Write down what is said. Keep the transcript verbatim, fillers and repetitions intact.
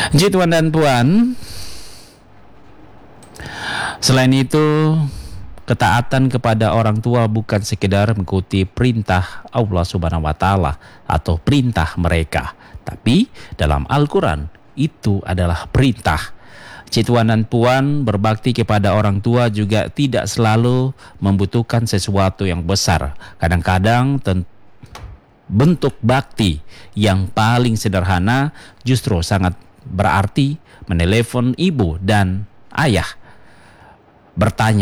Ji tuan dan puan, selain itu ketaatan kepada orang tua bukan sekedar mengikuti perintah Allah Subhanahu wa taala atau perintah mereka, tapi dalam Al-Qur'an itu adalah perintah. Cituan dan puan, berbakti kepada orang tua juga tidak selalu membutuhkan sesuatu yang besar. Kadang-kadang tentu bentuk bakti yang paling sederhana justru sangat berarti. Menelepon ibu dan ayah, bertanya